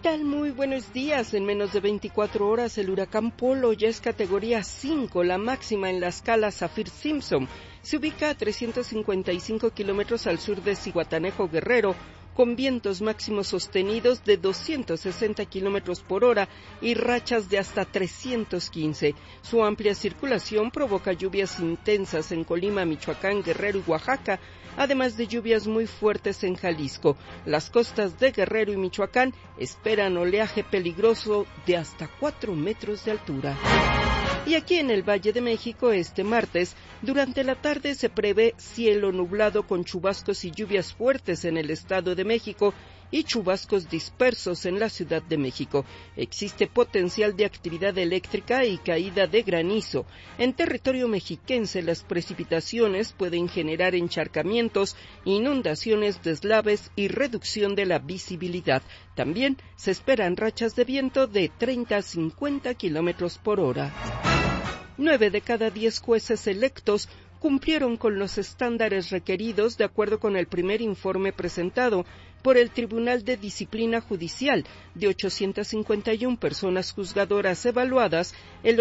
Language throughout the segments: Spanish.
tal? Muy buenos días. En menos de 24 horas el huracán Polo ya es categoría 5, la máxima en la escala Saffir-Simpson. Se ubica a 355 kilómetros al sur de Zihuatanejo, Guerrero, con vientos máximos sostenidos de 260 kilómetros por hora y rachas de hasta 315. Su amplia circulación provoca lluvias intensas en Colima, Michoacán, Guerrero y Oaxaca, además de lluvias muy fuertes en Jalisco. Las costas de Guerrero y Michoacán esperan oleaje peligroso de hasta 4 metros de altura. Y aquí en el Valle de México, este martes, durante la tarde se prevé cielo nublado con chubascos y lluvias fuertes en el Estado de México y chubascos dispersos en la Ciudad de México. Existe potencial de actividad eléctrica y caída de granizo. En territorio mexiquense, las precipitaciones pueden generar encharcamientos, inundaciones, deslaves y reducción de la visibilidad. También se esperan rachas de viento de 30 a 50 kilómetros por hora. 9 de cada 10 jueces electos cumplieron con los estándares requeridos de acuerdo con el primer informe presentado por el Tribunal de Disciplina Judicial. De 851 personas juzgadoras evaluadas, el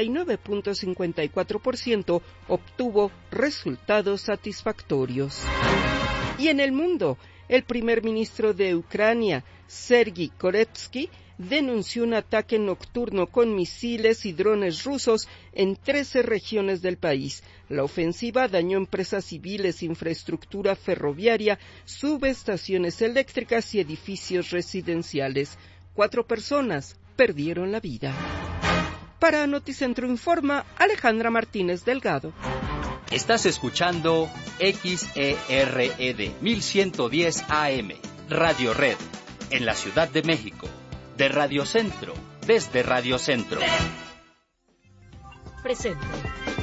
89.54% obtuvo resultados satisfactorios. Y en el mundo, el primer ministro de Ucrania, Sergiy Koretsky, denunció un ataque nocturno con misiles y drones rusos en 13 regiones del país. La ofensiva dañó empresas civiles, infraestructura ferroviaria, subestaciones eléctricas y edificios residenciales. 4 personas perdieron la vida. Para Noticentro Informa, Alejandra Martínez Delgado. Estás escuchando XERED 1110 AM, Radio Red, en la Ciudad de México. De Radio Centro, desde Radio Centro. Presente.